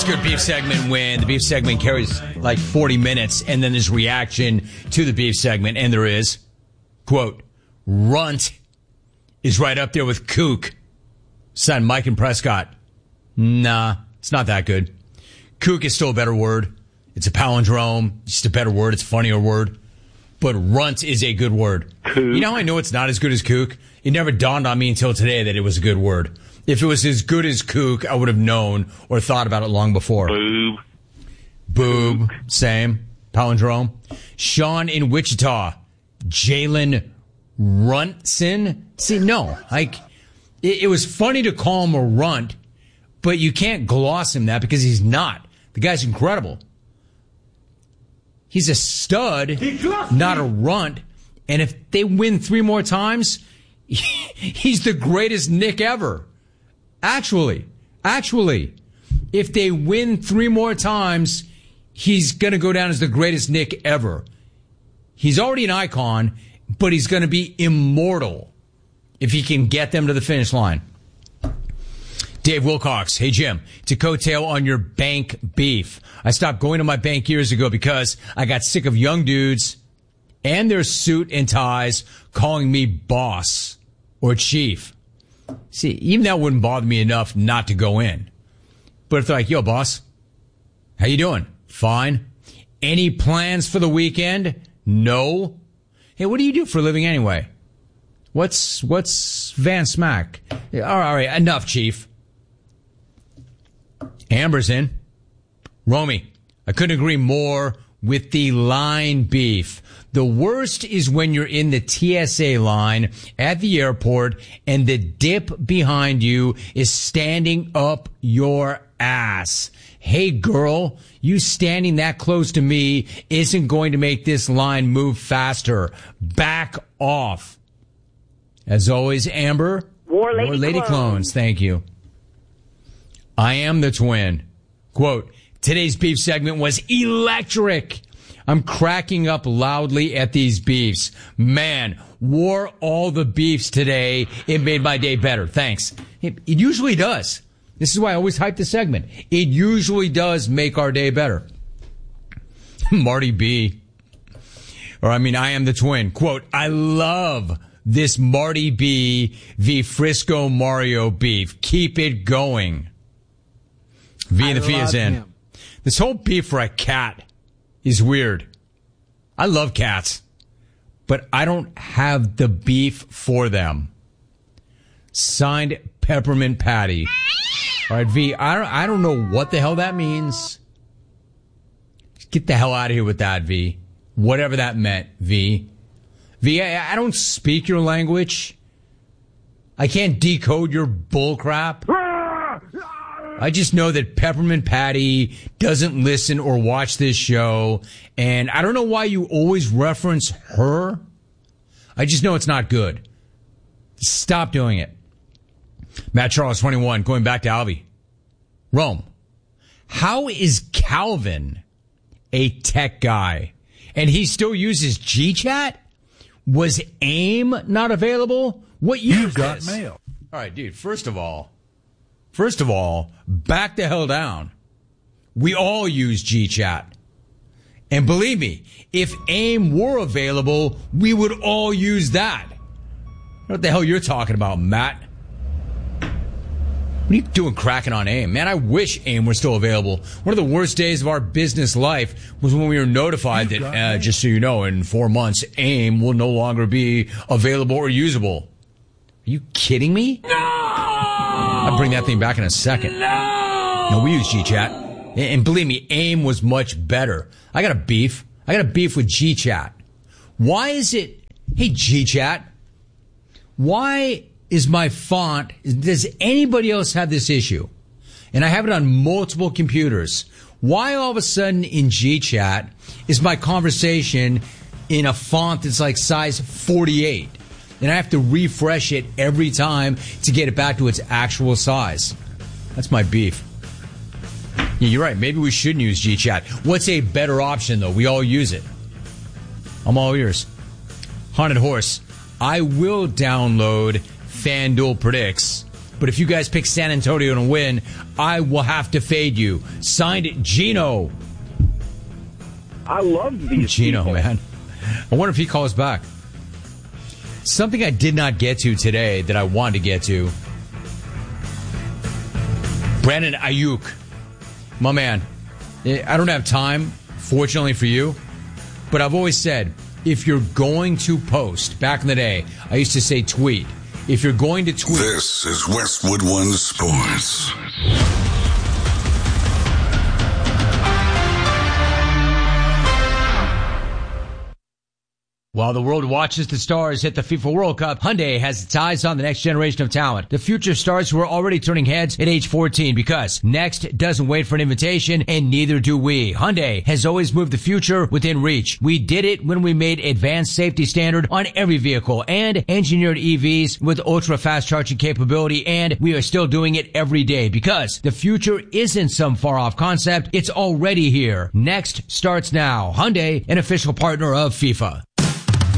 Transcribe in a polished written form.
good beef segment when the beef segment carries like 40 minutes and then there's reaction to the beef segment, and there is. Quote, runt is right up there with kook. Son, Mike and Prescott. Nah, it's not that good. Kook is still a better word. It's a palindrome. It's just a better word. It's a funnier word. But runt is a good word. Kook. You know how I know it's not as good as kook? It never dawned on me until today that it was a good word. If it was as good as kook, I would have known or thought about it long before. Boob. Boob. Same. Palindrome. Sean in Wichita. Jalen Runtson. See, no. Like, it was funny to call him a runt, but you can't gloss him that because he's not. The guy's incredible. He's a stud, not a runt. And if they win 3 more times, he's the greatest Nick ever. Actually, if they win 3 more times, he's going to go down as the greatest Nick ever. He's already an icon, but he's going to be immortal if he can get them to the finish line. Dave Wilcox, hey Jim, to coattail on your bank beef. I stopped going to my bank years ago because I got sick of young dudes and their suit and ties calling me boss or chief. See, even that wouldn't bother me enough not to go in. But if they're like, yo, boss, how you doing? Fine. Any plans for the weekend? No. Hey, what do you do for a living anyway? What's Van Smack? All right, enough, chief. Amber's in. Romy, I couldn't agree more with the line beef. The worst is when you're in the TSA line at the airport and the dip behind you is standing up your ass. Hey girl, you standing that close to me isn't going to make this line move faster. Back off. As always, Amber. War Lady Clones. Thank you. I am the twin. Quote, today's beef segment was electric. I'm cracking up loudly at these beefs. Man, wore all the beefs today. It made my day better. Thanks. It usually does. This is why I always hype the segment. It usually does make our day better. Marty B. I am the twin. Quote, I love this Marty B v Frisco Mario beef. Keep it going. V and the Fee is in. Him. This whole beef for a cat is weird. I love cats, but I don't have the beef for them. Signed, Peppermint Patty. All right, V, I don't know what the hell that means. Just get the hell out of here with that, V. Whatever that meant, V. V, I don't speak your language. I can't decode your bullcrap. I just know that Peppermint Patty doesn't listen or watch this show, and I don't know why you always reference her. I just know it's not good. Stop doing it. Matt Charles, 21, going back to Alvy. Rome, how is Calvin a tech guy? And he still uses GChat? Was AIM not available? What year is this? Mail. All right, dude, First of all, back the hell down. We all use GChat. And believe me, if AIM were available, we would all use that. What the hell you're talking about, Matt? What are you doing cracking on AIM? Man, I wish AIM were still available. One of the worst days of our business life was when we were notified that, just so you know, in 4 months, AIM will no longer be available or usable. Are you kidding me? No! I'll bring that thing back in a second. No, we use GChat. And believe me, AIM was much better. I got a beef with GChat. Why is it... Hey, GChat. Why is my font... Does anybody else have this issue? And I have it on multiple computers. Why all of a sudden in GChat is my conversation in a font that's like size 48? And I have to refresh it every time to get it back to its actual size. That's my beef. Yeah, you're right. Maybe we shouldn't use GChat. What's a better option, though? We all use it. I'm all ears. Haunted Horse. I will download FanDuel Predicts. But if you guys pick San Antonio to win, I will have to fade you. Signed, Gino. I love these Gino, people. man. I wonder if he calls back. Something I did not get to today that I wanted to get to. Brandon Ayuk. My man. I don't have time, fortunately for you, but I've always said, if you're going to post, back in the day, I used to say tweet. If you're going to tweet... This is Westwood One Sports. While the world watches the stars hit the FIFA World Cup, Hyundai has its eyes on the next generation of talent. The future stars who are already turning heads at age 14 because next doesn't wait for an invitation and neither do we. Hyundai has always moved the future within reach. We did it when we made advanced safety standard on every vehicle and engineered EVs with ultra fast charging capability, and we are still doing it every day because the future isn't some far off concept. It's already here. Next starts now. Hyundai, an official partner of FIFA.